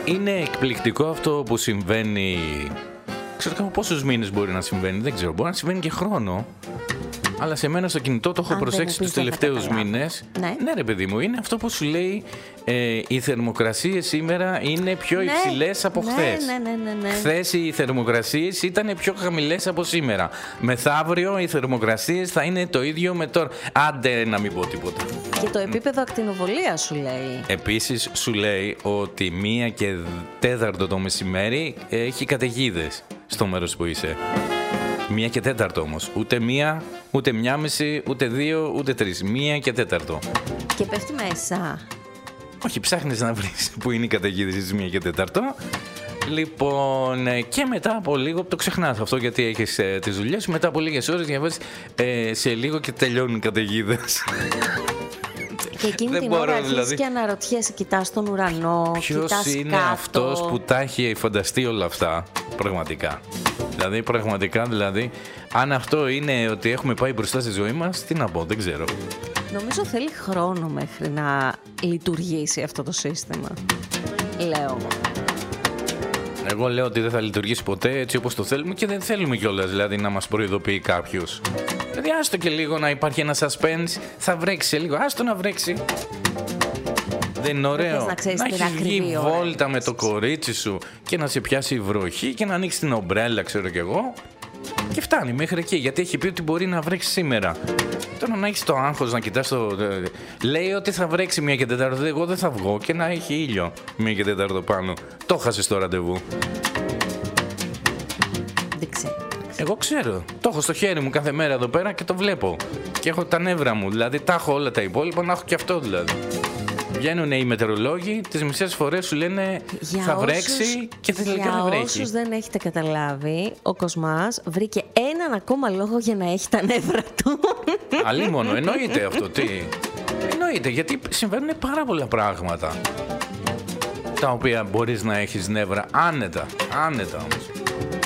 Είναι εκπληκτικό αυτό που συμβαίνει. Ξέρω πόσους μήνες μπορεί να συμβαίνει, δεν ξέρω. Μπορεί να συμβαίνει και χρόνο. Αλλά σε μένα στο κινητό το έχω προσέξει τους τελευταίους μήνες. Ναι, ρε παιδί μου, είναι αυτό που σου λέει οι θερμοκρασίες σήμερα είναι πιο υψηλές από χθες. Ναι. Χθες οι θερμοκρασίες ήταν πιο χαμηλές από σήμερα. Μεθαύριο οι θερμοκρασίες θα είναι το ίδιο με τώρα. Άντε να μην πω τίποτα. Και το επίπεδο ακτινοβολίας σου λέει. Επίσης σου λέει ότι 1:04 το μεσημέρι έχει καταιγίδες στο μέρος που είσαι. 1:04 όμως. Ούτε 1, ούτε 1:30, ούτε 2, ούτε 3. 1:04. Και πέφτει μέσα. Όχι, ψάχνεις να βρεις που είναι η καταιγίδα στις 1:04. Λοιπόν, και μετά από λίγο, το ξεχνάς αυτό γιατί έχεις τις δουλειές σου, μετά από λίγες ώρες διαβάζεις σε λίγο και τελειώνουν οι καταιγίδες. Και εκείνη την ώρα αρχίζεις και αναρωτιέσαι, κοιτάς τον ουρανό, ποιος είναι κάτω. αυτός που τα έχει φανταστεί όλα αυτά, πραγματικά. Δηλαδή, αν αυτό είναι ότι έχουμε πάει μπροστά στη ζωή μας, τι να πω, δεν ξέρω. Νομίζω θέλει χρόνο μέχρι να λειτουργήσει αυτό το σύστημα. Λέω. Εγώ λέω ότι δεν θα λειτουργήσει ποτέ έτσι όπως το θέλουμε και δεν θέλουμε κιόλας, δηλαδή να μας προειδοποιεί κάποιος. Δηλαδή άστο και λίγο να υπάρχει ένα suspense, θα βρέξει σε λίγο, άστο να βρέξει. Δεν είναι ωραίο να έχεις βγει βόλτα με το κορίτσι σου και να σε πιάσει η βροχή και να ανοίξει την ομπρέλα, ξέρω κι εγώ. Και φτάνει μέχρι εκεί, γιατί έχει πει ότι μπορεί να βρέξει σήμερα. Τώρα να έχεις το άγχος να κοιτάς το... Λέει ότι θα βρέξει 1:04, εγώ δεν θα βγω και να έχει ήλιο 1:04 πάνω. Το χάσες το ραντεβού. Δεν ξέρω. Εγώ ξέρω. Το έχω στο χέρι μου κάθε μέρα εδώ πέρα και το βλέπω. Και έχω τα νεύρα μου, δηλαδή τα έχω όλα τα υπόλοιπα, να έχω και αυτό δηλαδή. Βγαίνουν οι μετεωρολόγοι, τις μισές φορές σου λένε θα βρέξει και τελικά δεν βρέχει. Για όσους δεν έχετε καταλάβει, ο Κοσμάς βρήκε έναν ακόμα λόγο για να έχει τα νεύρα του. Αλίμονο, εννοείται αυτό, τι. Εννοείται, γιατί συμβαίνουν πάρα πολλά πράγματα τα οποία μπορείς να έχεις νεύρα άνετα όμως.